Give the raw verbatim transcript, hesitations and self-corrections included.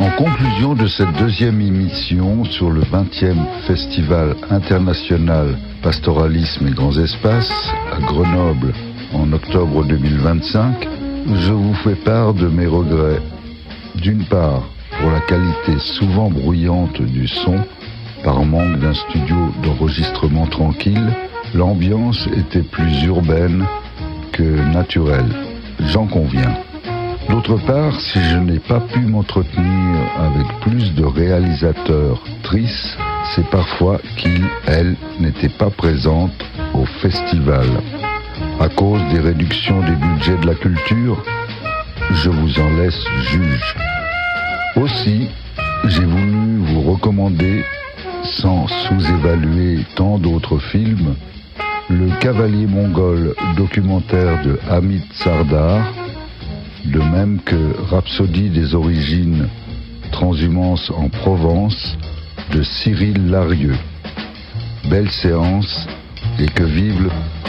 En conclusion de cette deuxième émission sur le vingtième Festival international Pastoralisme et Grands Espaces à Grenoble en octobre deux mille vingt-cinq, je vous fais part de mes regrets. D'une part, pour la qualité souvent bruyante du son, par manque d'un studio d'enregistrement tranquille, l'ambiance était plus urbaine que naturelle, j'en conviens. D'autre part, si je n'ai pas pu m'entretenir avec plus de réalisateurs tristes, c'est parfois qu'ils, elles, n'étaient pas présentes au festival. À cause des réductions des budgets de la culture, je vous en laisse juge. Aussi, j'ai voulu vous recommander, sans sous-évaluer tant d'autres films, Le Cavalier mongol, documentaire de Hamid Sardar, de même que Rhapsodie des origines, transhumance en Provence, de Cyril Larieux. Belle séance et que vive le